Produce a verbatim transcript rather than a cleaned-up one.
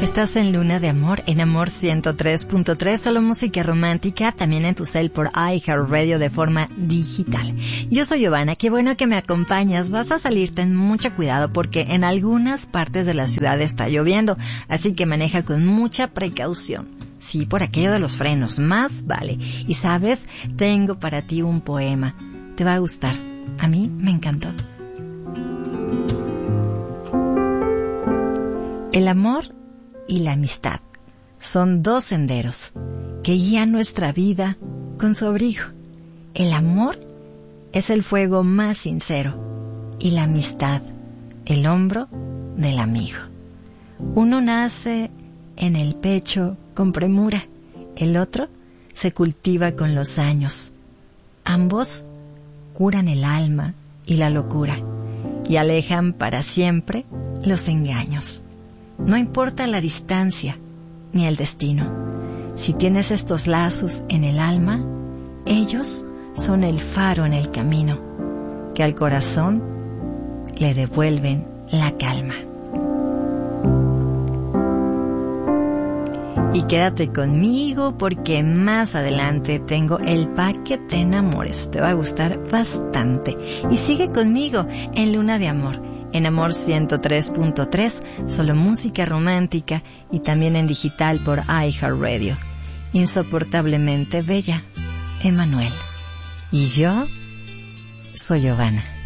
Estás en Luna de Amor, en Amor ciento tres punto tres, solo música romántica, también en tu cel por iHeartRadio de forma digital. Yo soy Giovanna, qué bueno que me acompañas. Vas a salir, ten mucho cuidado porque en algunas partes de la ciudad está lloviendo, así que maneja con mucha precaución. Sí, por aquello de los frenos, más vale. Y sabes, tengo para ti un poema. Te va a gustar. A mí me encantó. El amor y la amistad son dos senderos que guían nuestra vida con su abrigo. El amor es el fuego más sincero y la amistad el hombro del amigo. Uno nace en el pecho con premura, el otro se cultiva con los años. Ambos curan el alma y la locura y alejan para siempre los engaños. No importa la distancia ni el destino. Si tienes estos lazos en el alma, ellos son el faro en el camino que al corazón le devuelven la calma. Y quédate conmigo porque más adelante tengo el paquete de enamores. Te va a gustar bastante. Y sigue conmigo en Luna de Amor, en Amor ciento tres punto tres, solo música romántica y también en digital por iHeartRadio. Insoportablemente bella, Emanuel. Y yo soy Giovanna.